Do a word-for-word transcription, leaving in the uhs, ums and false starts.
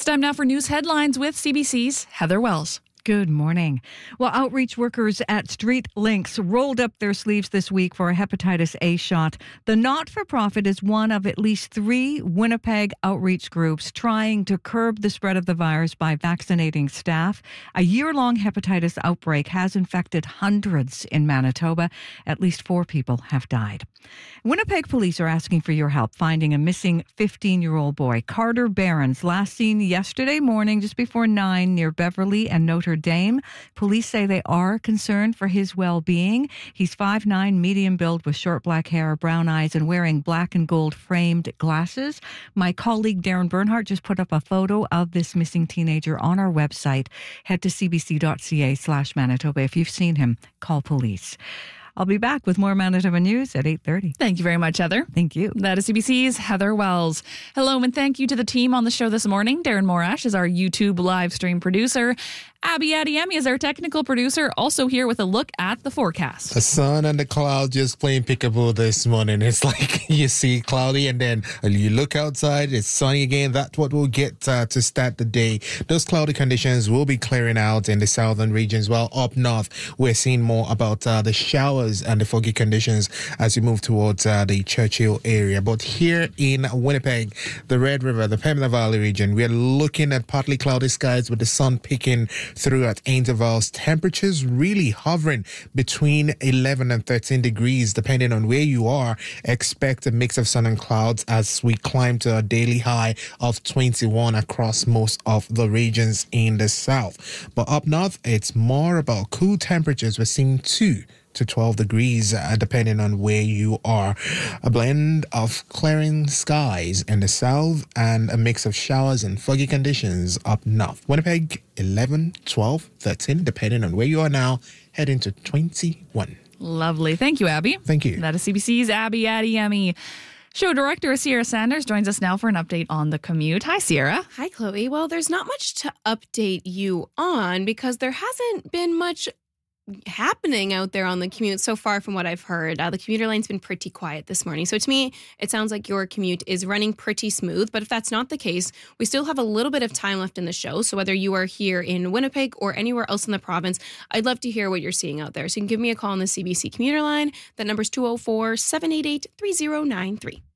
time now for news headlines with C B C's Heather Wells. Good morning. Well, outreach workers at Street Links rolled up their sleeves this week for a hepatitis A shot. The not-for-profit is one of at least three Winnipeg outreach groups trying to curb the spread of the virus by vaccinating staff. A year-long hepatitis outbreak has infected hundreds in Manitoba. At least four people have died. Winnipeg police are asking for your help finding a missing fifteen-year-old boy, Carter Behrens, last seen yesterday morning just before nine near Beverly and Notre Dame. Police say they are concerned for his well-being. He's five foot nine, medium build with short black hair, brown eyes, and wearing black and gold framed glasses. My colleague Darren Bernhardt just put up a photo of this missing teenager on our website. Head to cbc.ca slash Manitoba. If you've seen him, call police. I'll be back with more Manitoba News at eight thirty. Thank you very much, Heather. Thank you. That is C B C's Heather Wells. Hello, and thank you to the team on the show this morning. Darren Morash is our YouTube live stream producer. Abby Adiemi is our technical producer, also here with a look at the forecast. The sun and the cloud just playing peekaboo this morning. It's like you see cloudy and then you look outside, it's sunny again. That's what we'll get uh, to start the day. Those cloudy conditions will be clearing out in the southern regions, while up north we're seeing more about uh, the showers and the foggy conditions as we move towards uh, the Churchill area. But here in Winnipeg, the Red River, the Pembina Valley region, we're looking at partly cloudy skies with the sun peeking through at intervals. Temperatures really hovering between eleven and thirteen degrees, depending on where you are. Expect a mix of sun and clouds as we climb to a daily high of twenty-one across most of the regions in the south. But up north, it's more about cool temperatures. We're seeing two to twelve degrees, uh, depending on where you are. A blend of clearing skies in the south and a mix of showers and foggy conditions up north. Winnipeg, eleven, twelve, thirteen, depending on where you are now, heading to twenty-one. Lovely. Thank you, Abby. Thank you. That is C B C's Abby Adiemi. Show director Sierra Sanders joins us now for an update on the commute. Hi, Sierra. Hi, Chloe. Well, there's not much to update you on because there hasn't been much happening out there on the commute so far from what I've heard. Uh, the commuter line's been pretty quiet this morning. So to me, it sounds like your commute is running pretty smooth. But if that's not the case, we still have a little bit of time left in the show. So whether you are here in Winnipeg or anywhere else in the province, I'd love to hear what you're seeing out there. So you can give me a call on the C B C commuter line. That number's two oh four, seven eight eight, three oh nine three.